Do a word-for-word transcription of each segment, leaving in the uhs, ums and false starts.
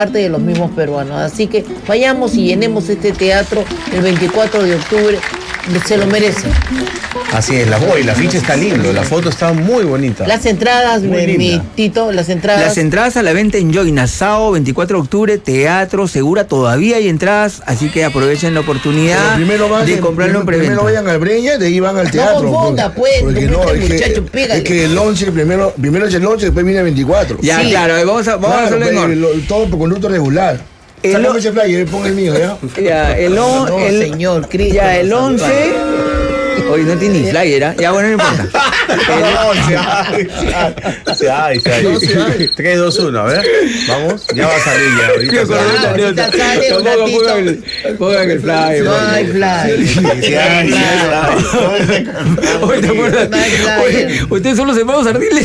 parte de los mismos peruanos. Así que vayamos y llenemos este teatro el veinticuatro de octubre, se lo merece. Así es, la, y la ficha está lindo, la foto está muy bonita. Las entradas, mi, mi Tito, las entradas. Las entradas a la venta en Joina, sábado veinticuatro de octubre, Teatro Segura, todavía hay entradas, así que aprovechen la oportunidad de comprarlo en preventa. Primero vayan al Breña, de ahí van al teatro. No confunda, pues, porque no, es muchacho, que, es que el once, primero, primero es el once, después viene el veinticuatro. Ya, sí. Claro, vamos a, vamos claro, a hacerlo en orden. Lo, todo por conducto regular. El Sácame ese flyer, pon el mío, ¿ya? Ya, el once, no, el, señor, Cristo, ya, el once... Hoy no tiene ni flyer, ¿eh? Ya, bueno, no importa. No, se hay, se hay, se hay. No, se hay. tres, dos, uno, a ver. Vamos, ya va a salir ya. Ahorita sale. Ahorita sale un ratito. Pongan el flyer. No hay flyer. Sí hay, sí hay. Hoy te acuerdas. Oye, ustedes son los hermanos Ardiles.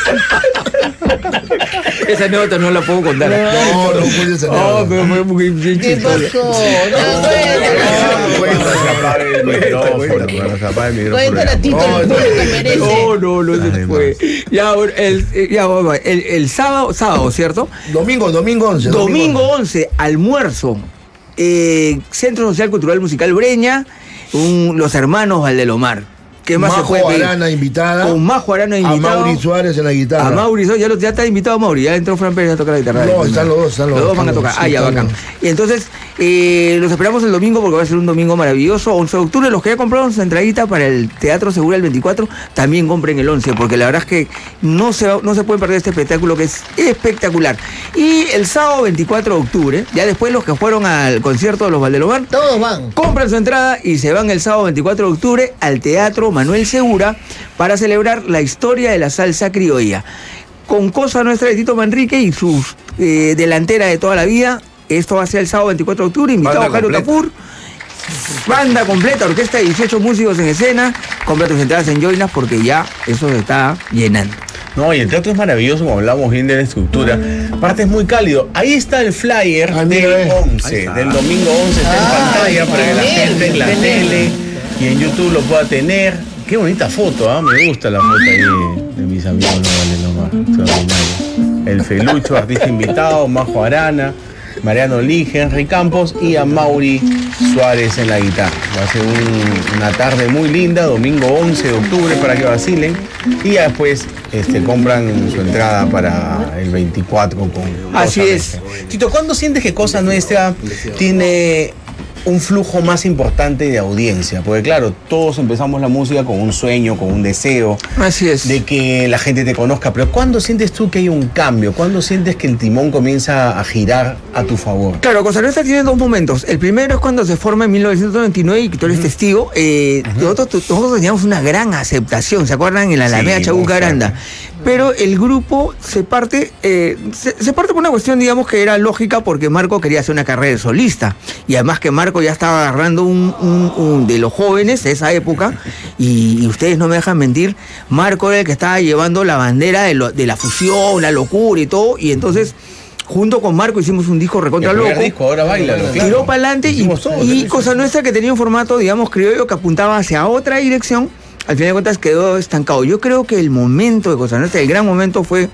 Esa anécdota no la puedo contar. No, no puedes saber. Oh, pero fue muy bien chistoso. ¿Qué pasó? Cuéntala, Tito, el pueblo que merece. No, no, no se puede. Ya, el, ya, el, el sábado, sábado, ¿cierto? Domingo, domingo once. Domingo once, almuerzo. Eh, Centro Social Cultural Musical Breña, un, los hermanos Valdelomar. ¿Qué más Majo se puede pedir? Arana invitada. Con Majo Arana invitado. A Mauri Suárez en la guitarra. A Mauri Suárez, ya, lo, ya está invitado Mauri, ya entró Fran Pérez a tocar la guitarra. No, están los dos, están los, los dos. van a tocar, sí, ah, ya, bacán. Y entonces, eh, los esperamos el domingo porque va a ser un domingo maravilloso. once de octubre, los que ya compraron su entradita para el Teatro Segura el veinticuatro, también compren el once, porque la verdad es que no se, no se pueden perder este espectáculo que es espectacular. Y el sábado veinticuatro de octubre, ya después los que fueron al concierto de los Valdelomar, todos van. Compran su entrada y se van el sábado veinticuatro de octubre al Teatro Manuel Segura para celebrar la historia de la salsa criolla. Con Cosa Nuestra de Tito Manrique y su eh, delantera de toda la vida. Esto va a ser el sábado veinticuatro de octubre, invitado a Jairo Tapur. Banda completa, orquesta de dieciocho músicos en escena. Compra tus entradas en Joinas porque ya eso se está llenando. No, y el teatro es maravilloso, como hablamos bien de la estructura. Aparte es muy cálido. Ahí está el flyer ah, del once, del domingo once, está ah, en pantalla para que la gente en la tele y en YouTube lo pueda tener. Qué bonita foto, ¿eh? Me gusta la foto ahí de, de mis amigos, no vale nomás, extraordinario. El Felucho, artista invitado, Majo Arana, Mariano Lee, Henry Campos y a Mauri Suárez en la guitarra. Va a ser un, una tarde muy linda, domingo once de octubre para que vacilen y ya después este, compran su entrada para el veinticuatro con Así Cosa es. Nuestra. Tito, ¿cuándo sientes que Cosa Nuestra tiene un flujo más importante de audiencia? Porque claro, todos empezamos la música con un sueño, con un deseo. Así es. De que la gente te conozca, pero ¿cuándo sientes tú que hay un cambio? ¿Cuándo sientes que el timón comienza a girar a tu favor? Claro, Cosa Nuestra tiene dos momentos. El primero es cuando se forma en mil novecientos noventa y nueve y que tú eres uh-huh. testigo. Eh, uh-huh. nosotros, nosotros teníamos una gran aceptación, ¿se acuerdan? En la Alameda sí, Chabuca Aranda. Pero el grupo se parte, eh, se, se parte por una cuestión, digamos, que era lógica porque Marco quería hacer una carrera de solista. Y además que Marco ya estaba agarrando un, un, un de los jóvenes de esa época. Y, y ustedes no me dejan mentir, Marco era el que estaba llevando la bandera de, lo, de la fusión, la locura y todo. Y entonces, junto con Marco hicimos un disco recontra el loco. Disco, ahora baila, tiró claro. para adelante y, todo, y Cosa Nuestra, que tenía un formato, digamos, criollo que apuntaba hacia otra dirección. Al final de cuentas quedó estancado. Yo creo que el momento de Cosa Nuestra, el gran momento fue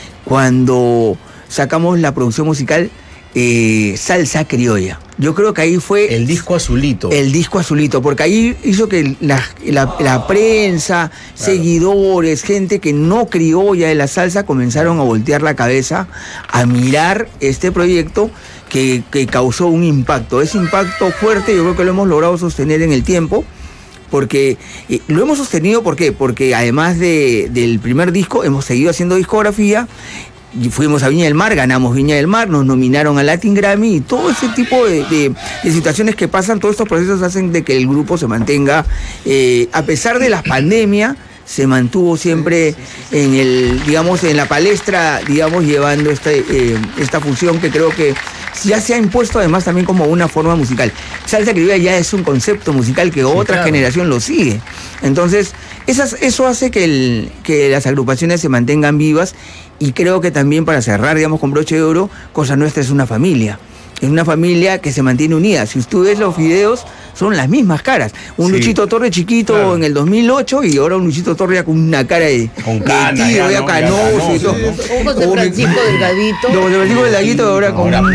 cuando sacamos la producción musical eh, Salsa Criolla. Yo creo que ahí fue... El disco azulito. El disco azulito, porque ahí hizo que la, la, la prensa, claro. seguidores, gente que no criolla de la salsa comenzaron a voltear la cabeza, a mirar este proyecto que, que causó un impacto. Ese impacto fuerte yo creo que lo hemos logrado sostener en el tiempo. Porque eh, lo hemos sostenido, ¿por qué? Porque además de, del primer disco, hemos seguido haciendo discografía, y fuimos a Viña del Mar, ganamos Viña del Mar, nos nominaron a Latin Grammy, y todo ese tipo de, de, de situaciones que pasan, todos estos procesos hacen de que el grupo se mantenga, eh, a pesar de la pandemia, se mantuvo siempre en el, digamos, en la palestra, digamos, llevando este, eh, esta fusión que creo que ya se ha impuesto además también como una forma musical. Salsa criolla ya es un concepto musical que otra sí, claro. generación lo sigue. Entonces, esas, eso hace que, el, que las agrupaciones se mantengan vivas y creo que también para cerrar, digamos, con broche de oro, Cosa Nuestra es una familia. Es una familia que se mantiene unida. Si usted ves los videos, son las mismas caras. Un sí. Luchito Torre chiquito claro. en el dos mil ocho y ahora un Luchito Torre ya con una cara de, con canas, de tío, ya, ya canoso y todo. Un José Francisco Delgadito. Don José Francisco Delgadito ahora con, ahora